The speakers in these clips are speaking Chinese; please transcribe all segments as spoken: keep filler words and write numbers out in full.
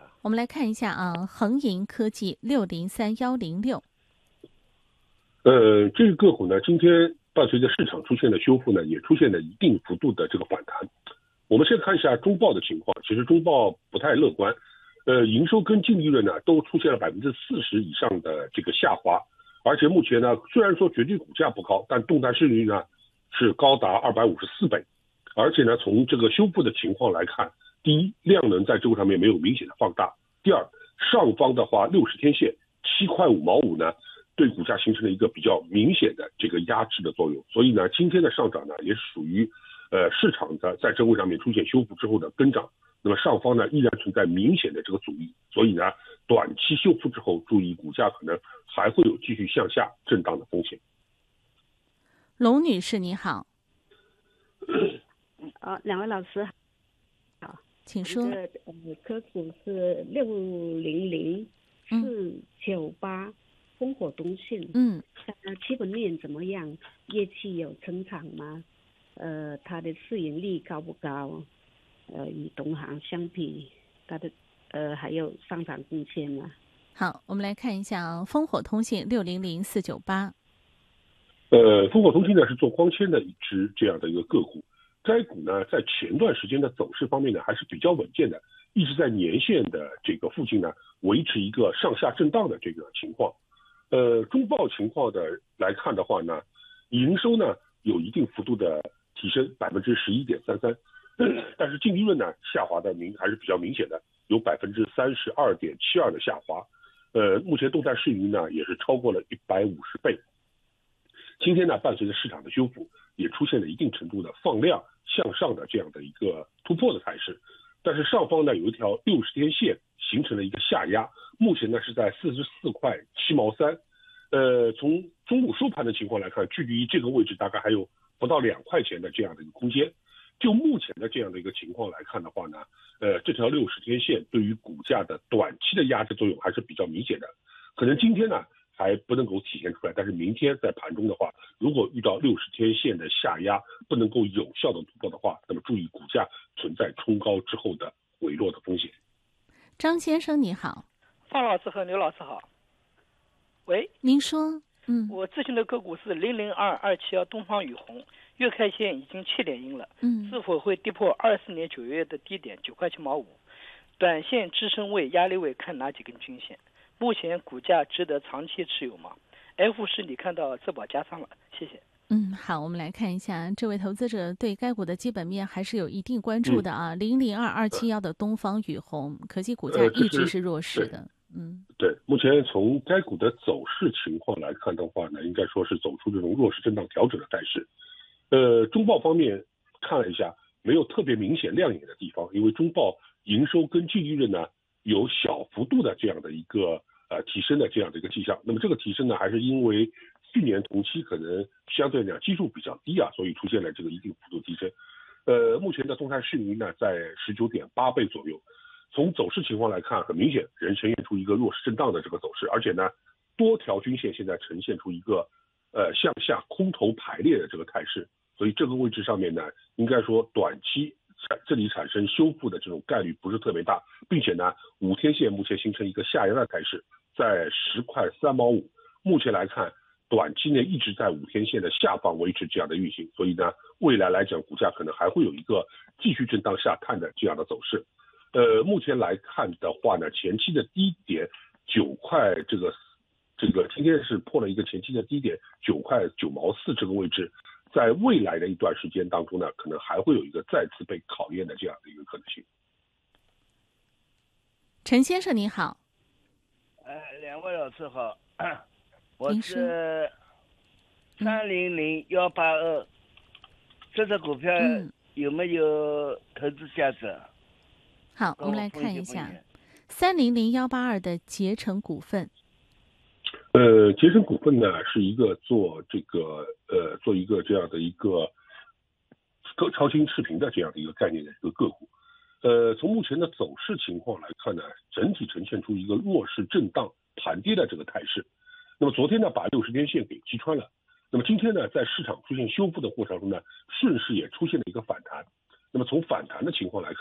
我们来看一下啊，恒盈科技六零三一零六。 呃，这个个股呢，今天伴随着市场出现的修复呢，也出现了一定幅度的这个反弹。我们先看一下中报的情况，其实中报不太乐观，呃，营收跟净利润呢都出现了百分之四十以上的这个下滑，而且目前呢，虽然说绝对股价不高，但动态市盈率呢是高达二百五十四倍，而且呢，从这个修复的情况来看，第一，量能在周上面没有明显的放大；第二，上方的话六十天线七块五毛五呢，对股价形成了一个比较明显的这个压制的作用，所以呢，今天的上涨呢也是属于呃市场的在周位上面出现修复之后的跟涨，那么上方呢依然存在明显的这个阻力，所以呢，短期修复之后，注意股价可能还会有继续向下震荡的风险。 龙女士你好。 啊，两位老师好， 请说。 我的呃科股是六零零四九八。烽火通讯， 嗯， 它基本面怎么样？业绩有成长吗？呃，它的市盈率高不高？呃，与同行相比，它的呃还有上涨空间吗？ 好，我们来看一下烽火通信六零零四九八。 呃，烽火通信呢是做光纤的一只这样的一个个股，该股呢在前段时间的走势方面呢还是比较稳健的，一直在年线的这个附近呢维持一个上下震荡的这个情况。呃，中报情况的来看的话呢，营收呢有一定幅度的提升，百分之十一点三三，但是净利润呢下滑的明还是比较明显的，有百分之三十二点七二的下滑。呃，目前动态市盈率呢也是超过了一百五十倍。今天呢，伴随着市场的修复，也出现了一定程度的放量向上的这样的一个突破的态势，但是上方呢有一条六十天线形成了一个下压，目前呢是在四十四块七毛三，呃，从中午收盘的情况来看，距离这个位置大概还有不到两块钱的这样的一个空间。就目前的这样的一个情况来看的话呢，呃，这条六十天线对于股价的短期的压制作用还是比较明显的。可能今天呢还不能够体现出来，但是明天在盘中的话，如果遇到六十天线的下压不能够有效的突破的话，那么注意股价存在冲高之后的回落的风险。 张先生你好。 方老师和刘老师好。喂， 您说。嗯， 我咨询的个股是零零二二七幺东方雨虹，月 K 线已经七连阴了， 嗯， 是否会跌破二四年九月的低点九块七毛五？短线支撑位、压力位看哪几根均线？目前股价值得长期持有吗 ？F 是你看到自保加仓了，谢谢。 嗯，好，我们来看一下，这位投资者对该股的基本面还是有一定关注的啊。零零二二七幺的东方雨虹，可惜股价一直是弱势的。嗯， 对，目前从该股的走势情况来看的话呢，应该说是走出这种弱势震荡调整的态势。呃，中报方面看了一下，没有特别明显亮眼的地方，因为中报营收跟净利润呢有小幅度的这样的一个呃提升的这样的一个迹象。那么这个提升呢，还是因为去年同期可能相对来讲基数比较低啊，所以出现了这个一定幅度提升。呃，目前的动态市盈率呢在十九点八倍左右。从走势情况来看，很明显仍呈现出一个弱势震荡的这个走势，而且呢，多条均线现在呈现出一个呃向下空头排列的这个态势，所以这个位置上面呢，应该说短期这里产生修复的这种概率不是特别大，并且呢，五天线目前形成一个下压的态势，在十块三毛五，目前来看，短期内一直在五天线的下方维持这样的运行，所以呢，未来来讲，股价可能还会有一个继续震荡下探的这样的走势。呃，目前来看的话呢，前期的低点九块，这个这个今天是破了一个前期的低点九块九毛四这个位置，在未来的一段时间当中呢，可能还会有一个再次被考验的这样的一个可能性。 陈先生你好。 呃，两位老师好，我是三零零幺八二，这只股票有没有投资价值？嗯好，我们来看一下三零零幺八二的捷成股份。 呃，捷成股份呢是一个做这个呃做一个这样的一个超超清视频的这样的一个概念的一个个股。呃，从目前的走势情况来看呢，整体呈现出一个弱势震荡盘跌的这个态势。那么昨天呢把六十天线给击穿了，那么今天呢在市场出现修复的过程中呢，顺势也出现了一个反弹。那么从反弹的情况来看，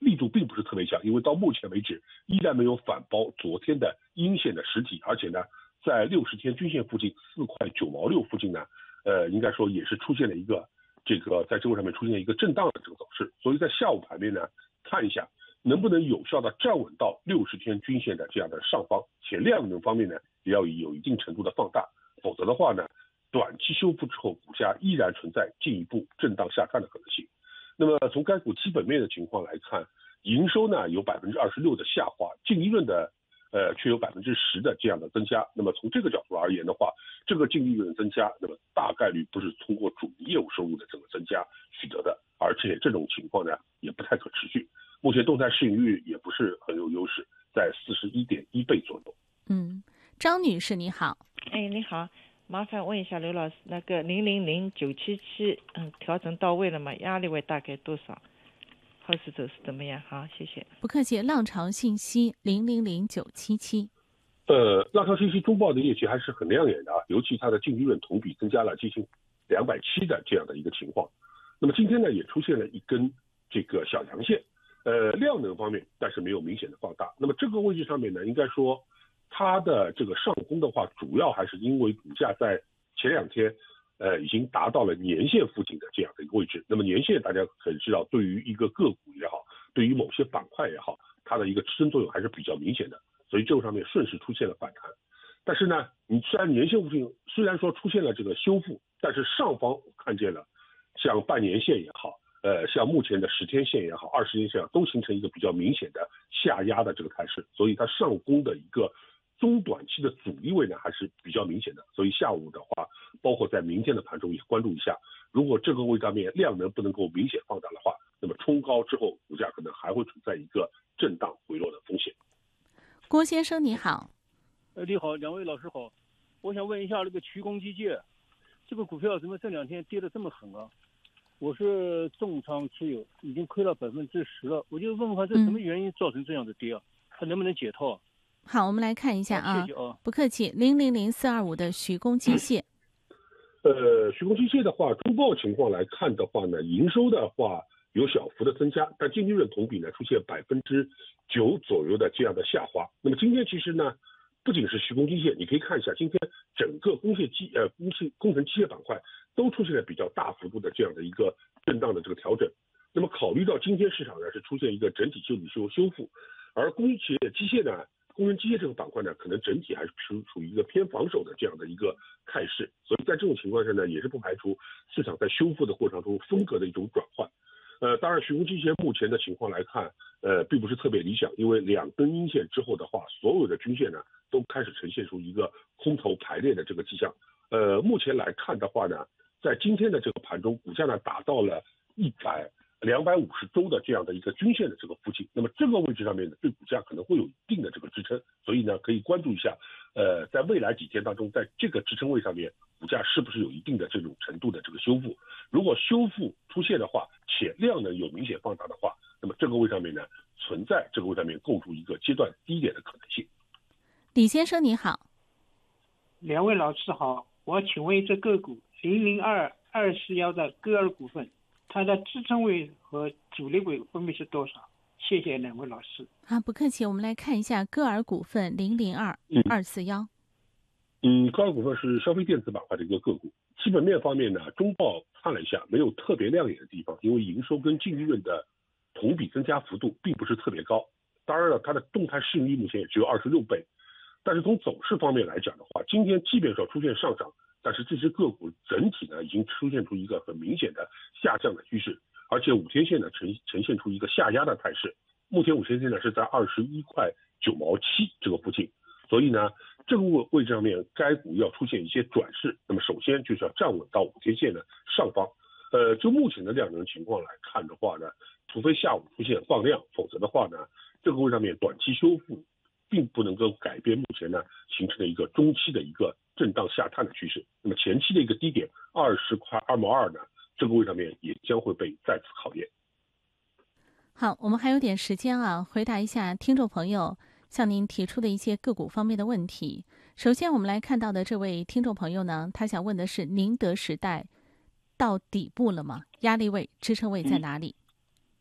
力度并不是特别强，因为到目前为止依然没有反包昨天的阴线的实体，而且呢，在六十天均线附近四块九毛六附近呢，呃，应该说也是出现了一个这个在周位上面出现一个震荡的这个走势，所以在下午盘面呢，看一下能不能有效的站稳到六十天均线的这样的上方，且量能方面呢，也要有一定程度的放大，否则的话呢，短期修复之后，股价依然存在进一步震荡下探的可能性。那么从该股基本面的情况来看，营收呢有百分之二十六的下滑，净利润的呃却有百分之十的这样的增加。那么从这个角度而言的话，这个净利润增加，那么大概率不是通过主业务收入的这个增加取得的，而且这种情况呢也不太可持续。目前动态市盈率也不是很有优势，在四十一点一倍左右。 嗯，张女士你好。 哎，你好，麻烦问一下刘老师，那个零零零九七七，嗯，调整到位了吗？压力位大概多少？后市走势怎么样？好，谢谢。 不客气。浪潮信息零零零九七七。 呃，浪潮信息中报的业绩还是很亮眼的啊，尤其它的净利润同比增加了接近两百七的这样的一个情况。那么今天呢，也出现了一根这个小阳线。呃，量能方面，但是没有明显的放大。那么这个位置上面呢，应该说它的这个上攻的话，主要还是因为股价在前两天，呃，已经达到了年线附近的这样的一个位置。那么年线大家可以知道，对于一个个股也好，对于某些板块也好，它的一个支撑作用还是比较明显的。所以这个上面顺势出现了反弹。但是呢，你虽然年线附近虽然说出现了这个修复，但是上方看见了像半年线也好。呃，像目前的十天线也好，二十天线也好，都形成一个比较明显的下压的这个态势，所以它上攻的一个中短期的阻力位呢还是比较明显的。所以下午的话，包括在明天的盘中也关注一下，如果这个位上面量能不能够明显放大的话，那么冲高之后，股价可能还会存在一个震荡回落的风险。 郭先生你好。 呃，你好，两位老师好，我想问一下那个曲工机械，这个股票怎么这两天跌得这么狠啊？我是重仓持有，已经亏了百分之十了。我就问问这什么原因造成这样的跌啊？它、嗯、能不能解套？ 好，我们来看一下啊。 谢谢啊。 不客气。零零零四二五的徐工机械。 呃，徐工机械的话，中报情况来看的话呢，营收的话有小幅的增加，但净利润同比呢出现百分之九左右的这样的下滑。那么今天其实呢，不仅是徐工机械，你可以看一下今天整个工业机呃工业工程机械板块都出现了比较大幅度的这样的一个震荡的这个调整。那么考虑到今天市场呢是出现一个整体修理修修复，而工业机械呢，工程机械这个板块呢，可能整体还是处处于一个偏防守的这样的一个态势。所以在这种情况下呢，也是不排除市场在修复的过程中风格的一种转换。呃，当然，徐工机械目前的情况来看，呃，并不是特别理想，因为两根阴线之后的话，所有的均线呢都开始呈现出一个空头排列的这个迹象。呃，目前来看的话呢，在今天的这个盘中，股价呢达到了一百两百五十周的这样的一个均线的这个附近，那么这个位置上面呢，对股价可能会有一定的这个支撑，所以呢，可以关注一下，呃，在未来几天当中，在这个支撑位上面，股价是不是有一定的这种程度的这个修复？如果修复出现的话，且量能有明显放大的话，那么这个位上面呢，存在这个位上面构筑一个阶段低点的可能性。 李先生你好。 两位老师好，我请问这个股零零二二四幺的歌尔股份，它的支撑位和阻力位分别是多少？谢谢两位老师。 好，不客气。我们来看一下歌尔股份零零二二四幺。 嗯，歌尔股份是消费电子板块的一个个股。基本面方面呢，中报看了一下，没有特别亮眼的地方，因为营收跟净利润的同比增加幅度并不是特别高。当然了，它的动态市盈率目前也只有二十六倍。但是从走势方面来讲的话，今天即便说出现上涨，但是这只个股整体呢已经出现出一个很明显的下降的趋势，而且五天线呢呈呈现出一个下压的态势。目前五天线呢是在二十一块九毛七这个附近，所以呢这个位置上面该股要出现一些转势，那么首先就是要站稳到五天线的上方。呃，就目前的量能情况来看的话呢，除非下午出现放量，否则的话呢，这个位上面短期修复并不能够改变目前呢形成的一个中期的一个震荡下探的趋势。那么前期的一个低点二十块二毛二呢，这个位上面也将会被再次考验。 好，我们还有点时间啊，回答一下听众朋友向您提出的一些个股方面的问题。首先我们来看到的这位听众朋友呢，他想问的是宁德时代到底部了吗？压力位支撑位在哪里？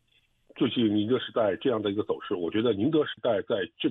最近宁德时代这样的一个走势，我觉得宁德时代在这